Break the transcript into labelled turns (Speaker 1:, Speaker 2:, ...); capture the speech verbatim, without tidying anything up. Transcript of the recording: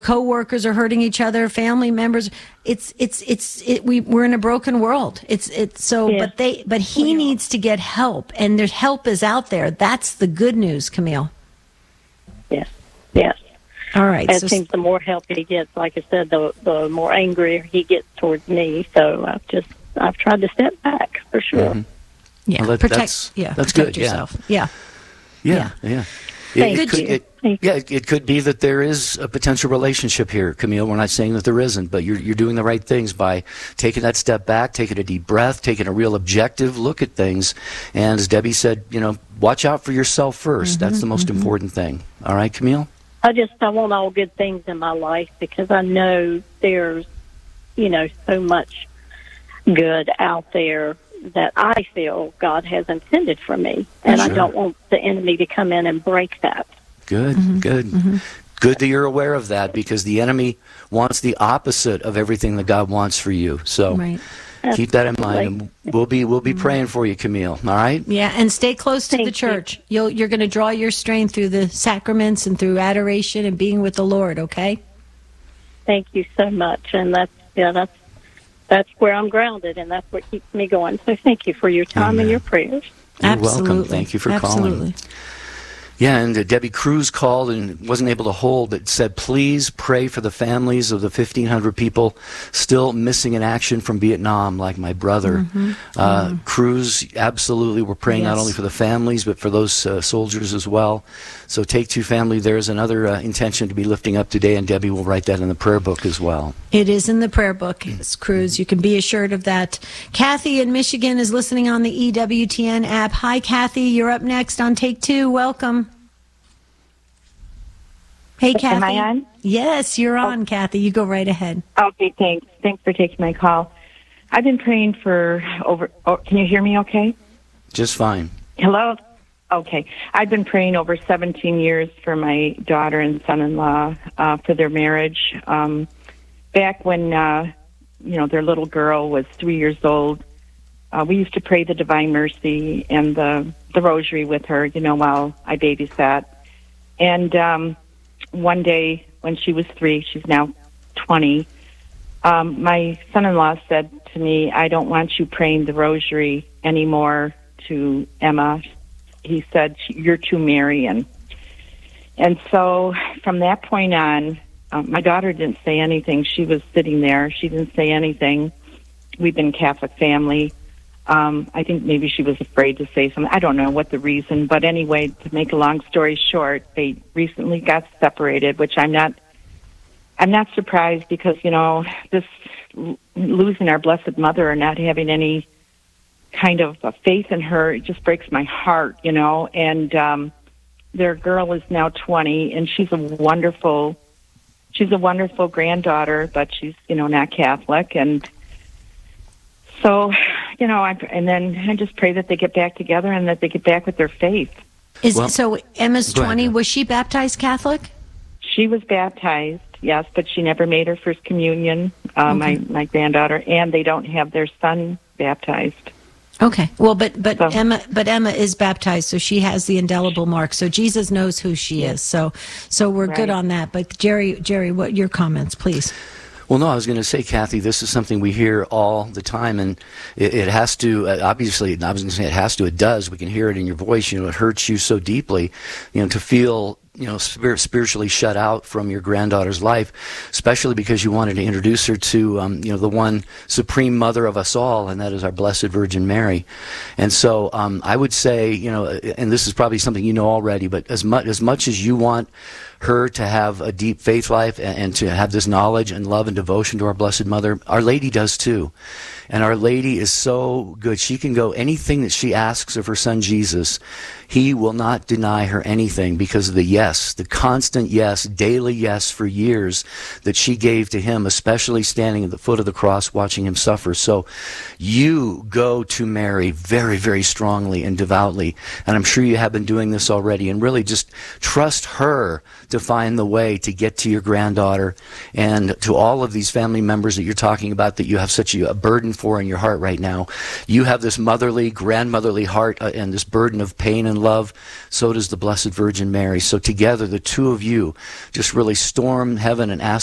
Speaker 1: co-workers are hurting each other, family members. It's it's it's it, we we're in a broken world. It's it's so
Speaker 2: Yeah.
Speaker 1: but they but he needs to get help, and there's help is out there. That's the good news, Camille.
Speaker 2: Yes, yes.
Speaker 1: All right.
Speaker 2: I
Speaker 1: So
Speaker 2: think the more help he gets, like I said, the the more angrier he gets towards me. So I've just I've tried to step back for sure.
Speaker 3: Mm-hmm.
Speaker 1: yeah,
Speaker 3: Well, that-
Speaker 1: protect
Speaker 3: that's-
Speaker 1: yeah,
Speaker 3: that's
Speaker 1: protect
Speaker 3: good, yeah.
Speaker 1: yourself. Yeah.
Speaker 3: Yeah, yeah.
Speaker 2: Thank
Speaker 3: it, it could,
Speaker 2: you.
Speaker 3: it,
Speaker 2: Thank
Speaker 3: yeah, it, it could be that there is a potential relationship here, Camille. We're not saying that there isn't, but you're you're doing the right things by taking that step back, taking a deep breath, taking a real objective look at things. And as Debbie said, you know, watch out for yourself first.
Speaker 1: Mm-hmm,
Speaker 3: That's the most important thing. All right, Camille?
Speaker 2: I just I want all good things in my life because I know there's, you know, so much good out there that I feel God has intended for me, and
Speaker 3: Sure.
Speaker 2: I don't want the enemy to come in and break that.
Speaker 3: Good,
Speaker 1: Mm-hmm,
Speaker 3: good. Good that you're aware of that, because the enemy wants the opposite of everything that God wants for you. So
Speaker 1: Right.
Speaker 3: keep that in mind. And we'll be we'll be praying for you, Camille. All right?
Speaker 1: Yeah, and stay close to
Speaker 2: Thank
Speaker 1: the
Speaker 2: you.
Speaker 1: church. You'll you're going to draw your strength through the sacraments and through adoration and being with the Lord, okay?
Speaker 2: Thank you so much, and that's yeah, that's that's where I'm grounded, and that's what keeps me going. So thank you for your time
Speaker 3: Amen.
Speaker 2: and your prayers.
Speaker 3: You're
Speaker 1: Absolutely.
Speaker 3: welcome. Thank you for
Speaker 1: Absolutely.
Speaker 3: calling. Yeah, and uh, Debbie Cruz called and wasn't able to hold, but said, please pray for the families of the fifteen hundred people still missing in action from Vietnam, like my brother. Uh, Cruz, absolutely, we're praying not
Speaker 1: Yes.
Speaker 3: only for the families, but for those uh, soldiers as well. So Take Two Family, there's another uh, intention to be lifting up today, and Debbie will write that in the prayer book as well.
Speaker 1: It is in the prayer book, Cruz. You can be assured of that. Kathy in Michigan is listening on the E W T N app. Hi, Kathy. You're up next on Take Two. Welcome. Hey, Kathy.
Speaker 4: Am I on?
Speaker 1: Yes, you're on, Kathy. You go right ahead.
Speaker 4: Okay, thanks. Thanks for taking my call. I've been praying for over. Oh, can you hear me okay?
Speaker 3: Just fine.
Speaker 4: Hello? Okay. I've been praying over seventeen years for my daughter and son-in-law uh, for their marriage. Um, back when, uh, you know, their little girl was three years old, uh, we used to pray the Divine Mercy and the, the Rosary with her, you know, while I babysat. And um, one day when she was three, she's now twenty, um, my son-in-law said to me, I don't want you praying the Rosary anymore to Emma. He said, you're too Marian. And so from that point on, um, my daughter didn't say anything. She was sitting there. She didn't say anything. We've been Catholic family. Um, I think maybe she was afraid to say something. I don't know what the reason. But anyway, to make a long story short, they recently got separated, which I'm not I'm not surprised because, you know, this losing our Blessed Mother or not having any kind of a faith in her, it just breaks my heart, you know. And um, their girl is now twenty, and she's a wonderful, she's a wonderful granddaughter, but she's, you know, not Catholic. And so, you know, I, and then I just pray that they get back together and that they get back with their faith.
Speaker 1: Is
Speaker 3: Well,
Speaker 1: so Emma's
Speaker 3: go ahead,
Speaker 1: twenty.
Speaker 3: Deb.
Speaker 1: Was she baptized Catholic?
Speaker 4: She was baptized, yes, but she never made her first communion, uh, my, my granddaughter, and they don't have their son baptized.
Speaker 1: Okay. Well, but but
Speaker 4: So-
Speaker 1: Emma but Emma is baptized, so she has the indelible mark. So Jesus knows who she is. So so we're good
Speaker 4: Right.
Speaker 1: on that. But Jerry, Jerry, what your comments, please?
Speaker 3: Well, no, I was going to say, Kathy, this is something we hear all the time, and it, it has to, uh, obviously, I was going to say it has to, it does. We can hear it in your voice. You know, it hurts you so deeply, you know, to feel, you know, spirit, spiritually shut out from your granddaughter's life, especially because you wanted to introduce her to, um, you know, the one supreme mother of us all, and that is our Blessed Virgin Mary. And so um, I would say, you know, and this is probably something you know already, but as much as much as you want her to have a deep faith life and, and to have this knowledge and love and devotion to our Blessed Mother, Our Lady does too. And Our Lady is so good. She can go anything that she asks of her son Jesus. He will not deny her anything because of the yes, the constant yes, daily yes for years that she gave to him, especially standing at the foot of the cross watching him suffer. So you go to Mary very, very strongly and devoutly. And I'm sure you have been doing this already. And really just trust her to find the way to get to your granddaughter, and to all of these family members that you're talking about that you have such a burden for in your heart right now. You have this motherly, grandmotherly heart uh, and this burden of pain and love. So does the Blessed Virgin Mary. So together, the two of you just really storm heaven and ask